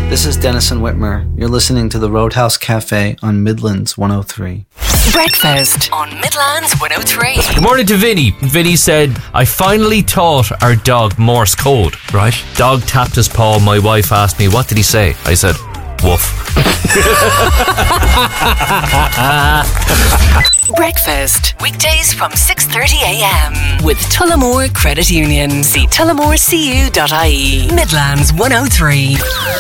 This is Denison Whitmer. You're listening to the Roadhouse Cafe on Midlands 103. Breakfast on Midlands 103. Good morning to Vinny. Vinny said, I finally taught our dog Morse code. Right. Dog tapped his paw. My wife asked me, what did he say? I said, woof. Breakfast weekdays from 6:30am with Tullamore Credit Union. See tullamorecu.ie. Midlands 103.